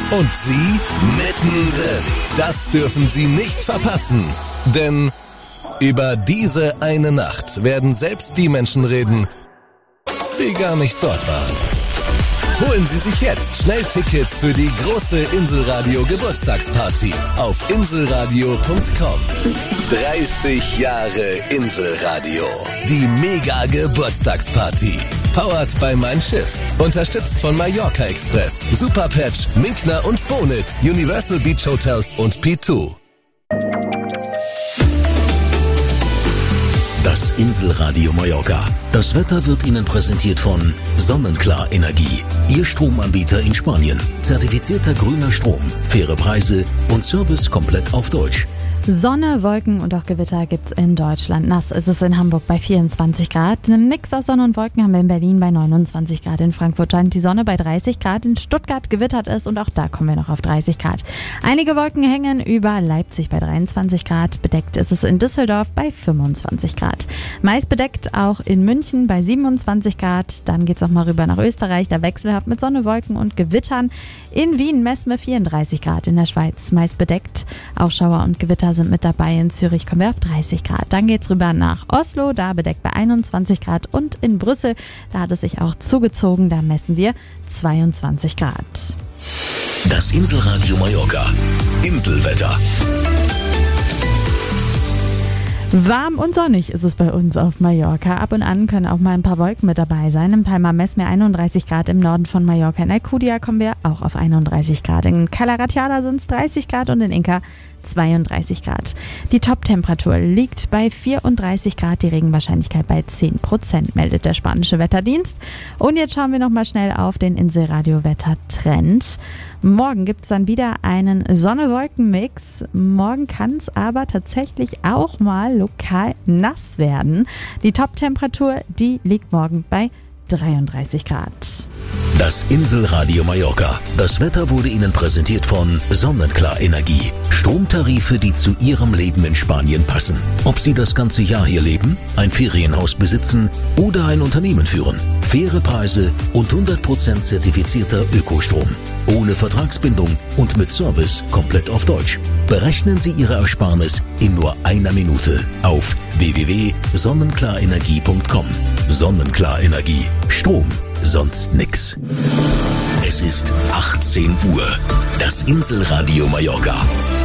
Und Sie mittendrin. Das dürfen Sie nicht verpassen. Denn über diese eine Nacht werden selbst die Menschen reden, die gar nicht dort waren. Holen Sie sich jetzt schnell Tickets für die große Inselradio Geburtstagsparty auf inselradio.com. 30 Jahre Inselradio. Die Mega Geburtstagsparty. Powered by Mein Schiff. Unterstützt von Mallorca Express, Superpatch, Minkner und Bonitz, Universal Beach Hotels und P2. Das Inselradio Mallorca. Das Wetter wird Ihnen präsentiert von Sonnenklar Energie. Ihr Stromanbieter in Spanien. Zertifizierter grüner Strom, faire Preise und Service komplett auf Deutsch. Sonne, Wolken und auch Gewitter gibt's in Deutschland. Nass ist es in Hamburg bei 24 Grad. Einen Mix aus Sonne und Wolken haben wir in Berlin bei 29 Grad. In Frankfurt scheint die Sonne bei 30 Grad. In Stuttgart gewittert es und auch da kommen wir noch auf 30 Grad. Einige Wolken hängen über Leipzig bei 23 Grad. Bedeckt ist es in Düsseldorf bei 25 Grad. Meist bedeckt auch in München bei 27 Grad. Dann geht's auch mal rüber nach Österreich. Da wechselhaft mit Sonne, Wolken und Gewittern. In Wien messen wir 34 Grad. In der Schweiz meist bedeckt. Auch Schauer und Gewitter sind mit dabei. In Zürich kommen wir auf 30 Grad. Dann geht's rüber nach Oslo, da bedeckt bei 21 Grad. Und in Brüssel, da hat es sich auch zugezogen, da messen wir 22 Grad. Das Inselradio Mallorca. Inselwetter. Warm und sonnig ist es bei uns auf Mallorca. Ab und an können auch mal ein paar Wolken mit dabei sein. In Palma messen wir 31 Grad, im Norden von Mallorca. In Alcudia kommen wir auch auf 31 Grad. In Cala Ratjada sind es 30 Grad und in Inca 32 Grad. Die Top-Temperatur liegt bei 34 Grad, die Regenwahrscheinlichkeit bei 10%, meldet der spanische Wetterdienst. Und jetzt schauen wir nochmal schnell auf den Inselradio-Wettertrend. Morgen gibt es dann wieder einen Sonne-Wolken-Mix. Morgen kann es aber tatsächlich auch mal lokal nass werden. Die Top-Temperatur, die liegt morgen bei 33 Grad. Das Inselradio Mallorca. Das Wetter wurde Ihnen präsentiert von Sonnenklar Energie. Stromtarife, die zu Ihrem Leben in Spanien passen. Ob Sie das ganze Jahr hier leben, ein Ferienhaus besitzen oder ein Unternehmen führen. Faire Preise und 100% zertifizierter Ökostrom. Ohne Vertragsbindung und mit Service komplett auf Deutsch. Berechnen Sie Ihre Ersparnis in nur einer Minute auf www.sonnenklarenergie.com. Sonnenklar Energie. Strom, sonst nix. Es ist 18 Uhr. Das Inselradio Mallorca.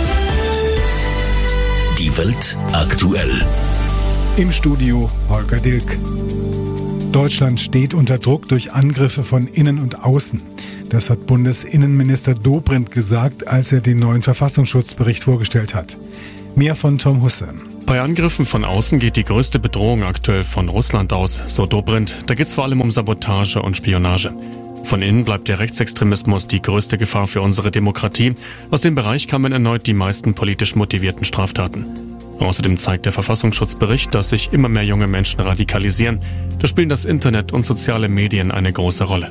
Die Welt aktuell. Im Studio Holger Dilk. Deutschland steht unter Druck durch Angriffe von innen und außen. Das hat Bundesinnenminister Dobrindt gesagt, als er den neuen Verfassungsschutzbericht vorgestellt hat. Mehr von Tom Husse. Bei Angriffen von außen geht die größte Bedrohung aktuell von Russland aus, so Dobrindt. Da geht es vor allem um Sabotage und Spionage. Von innen bleibt der Rechtsextremismus die größte Gefahr für unsere Demokratie. Aus dem Bereich kamen erneut die meisten politisch motivierten Straftaten. Außerdem zeigt der Verfassungsschutzbericht, dass sich immer mehr junge Menschen radikalisieren. Da spielen das Internet und soziale Medien eine große Rolle.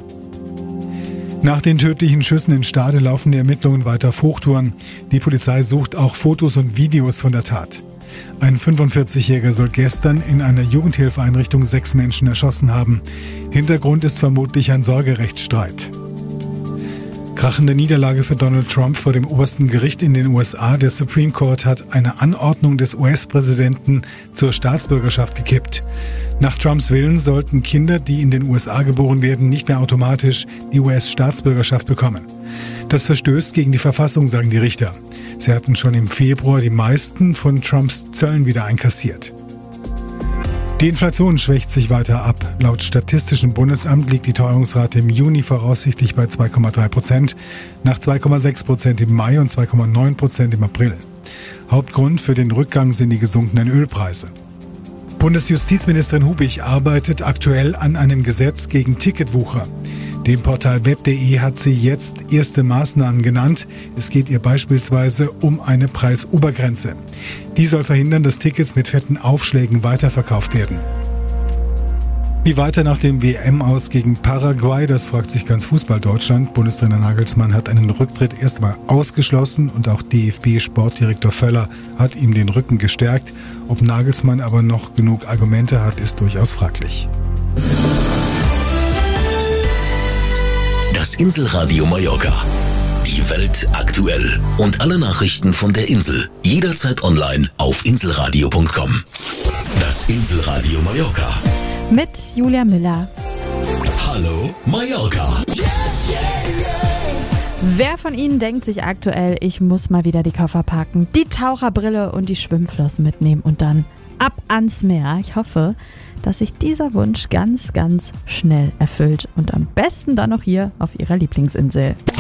Nach den tödlichen Schüssen in Stade laufen die Ermittlungen weiter auf Hochtouren. Die Polizei sucht auch Fotos und Videos von der Tat. Ein 45-Jähriger soll gestern in einer Jugendhilfeeinrichtung 6 Menschen erschossen haben. Hintergrund ist vermutlich ein Sorgerechtsstreit. Krachende Niederlage für Donald Trump vor dem obersten Gericht in den USA. Der Supreme Court hat eine Anordnung des US-Präsidenten zur Staatsbürgerschaft gekippt. Nach Trumps Willen sollten Kinder, die in den USA geboren werden, nicht mehr automatisch die US-Staatsbürgerschaft bekommen. Das verstößt gegen die Verfassung, sagen die Richter. Sie hatten schon im Februar die meisten von Trumps Zöllen wieder einkassiert. Die Inflation schwächt sich weiter ab. Laut Statistischem Bundesamt liegt die Teuerungsrate im Juni voraussichtlich bei 2,3%, nach 2,6% im Mai und 2,9% im April. Hauptgrund für den Rückgang sind die gesunkenen Ölpreise. Bundesjustizministerin Hubig arbeitet aktuell an einem Gesetz gegen Ticketwucher. Dem Portal web.de hat sie jetzt erste Maßnahmen genannt. Es geht ihr beispielsweise um eine Preisobergrenze. Die soll verhindern, dass Tickets mit fetten Aufschlägen weiterverkauft werden. Wie weiter nach dem WM-Aus gegen Paraguay, das fragt sich ganz Fußball-Deutschland. Bundestrainer Nagelsmann hat einen Rücktritt erstmal ausgeschlossen und auch DFB-Sportdirektor Völler hat ihm den Rücken gestärkt. Ob Nagelsmann aber noch genug Argumente hat, ist durchaus fraglich. Das Inselradio Mallorca. Die Welt aktuell. Und alle Nachrichten von der Insel. Jederzeit online auf inselradio.com. Das Inselradio Mallorca. Mit Julia Miller. Hallo Mallorca. Wer von Ihnen denkt sich aktuell, ich muss mal wieder die Koffer packen, die Taucherbrille und die Schwimmflossen mitnehmen und dann ab ans Meer? Ich hoffe, dass sich dieser Wunsch ganz, ganz schnell erfüllt und am besten dann noch hier auf Ihrer Lieblingsinsel.